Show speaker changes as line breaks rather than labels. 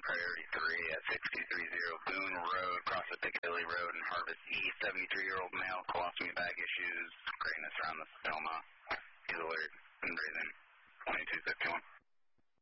Priority 3 at 6230 Boone Road, cross the Piccadilly Road and Harvest East. 73-year-old male, colostomy bag issues, greatness around the stoma.